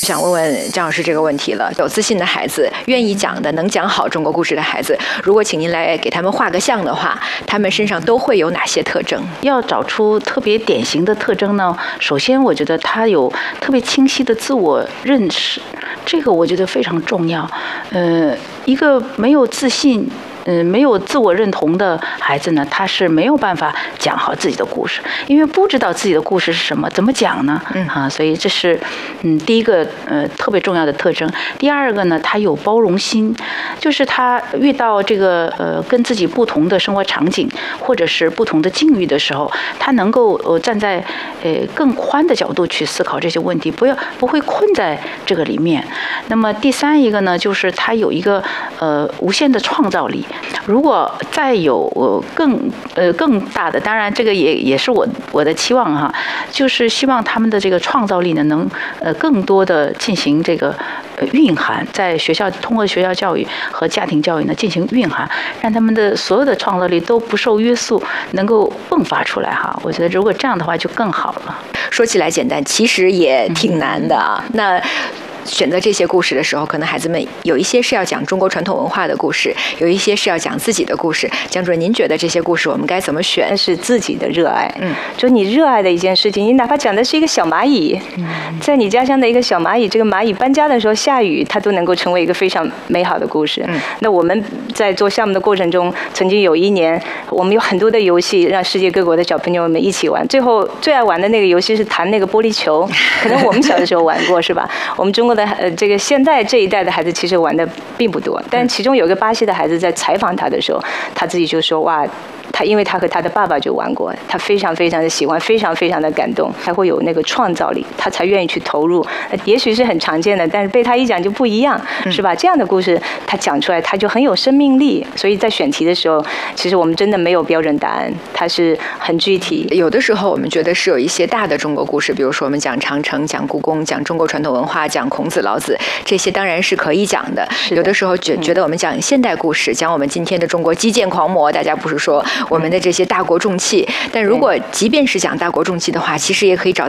想问问张老师这个问题了。有自信的孩子，愿意讲的、能讲好中国故事的孩子，如果请您来给他们画个像的话，他们身上都会有哪些特征？ 要找出特别典型的特征呢，首先我觉得他有特别清晰的自我认识，这个我觉得非常重要。一个没有自信没有自我认同的孩子呢，他是没有办法讲好自己的故事，因为不知道自己的故事是什么，怎么讲呢？所以这是第一个特别重要的特征。第二个呢，他有包容心，就是他遇到这个跟自己不同的生活场景或者是不同的境遇的时候，他能够站在更宽的角度去思考这些问题，不会困在这个里面。那么第三一个呢，就是他有一个无限的创造力。如果再有更大的，当然这个也是我的期望哈，就是希望他们的这个创造力呢，能更多的进行这个蕴含，在学校通过学校教育和家庭教育呢进行蕴含，让他们的所有的创造力都不受约束，能够迸发出来哈。我觉得如果这样的话就更好了。 说起来简单，其实也挺难的啊。那选择这些故事的时候，可能孩子们有一些是要讲中国传统文化的故事，有一些是要讲自己的故事。江主任，您觉得这些故事我们该怎么选？ 是自己的热爱，就你热爱的一件事情，你哪怕讲的是一个小蚂蚁，在你家乡的一个小蚂蚁，这个蚂蚁搬家的时候下雨，它都能够成为一个非常美好的故事。那我们在做项目的过程中，曾经有一年，我们有很多的游戏让世界各国的小朋友们一起玩，最后最爱玩的那个游戏是弹那个玻璃球，可能我们小的时候玩过是吧？我们中国的这个现在这一代的孩子其实玩的并不多，但其中有个巴西的孩子在采访他的时候，他自己就说哇，因为他和他的爸爸就玩过，他非常非常的喜欢，非常非常的感动，才会有那个创造力，他才愿意去投入。也许是很常见的，但是被他一讲就不一样，是吧？这样的故事他讲出来，他就很有生命力。所以在选题的时候，其实我们真的没有标准答案，它是很具体。 有的时候我们觉得是有一些大的中国故事，比如说我们讲长城、讲故宫、讲中国传统文化、讲孔子、老子，这些当然是可以讲的。有的时候觉得我们讲现代故事，讲我们今天的中国基建狂魔，大家不是说我们的这些大国重器，但如果即便是讲大国重器的话，其实也可以找到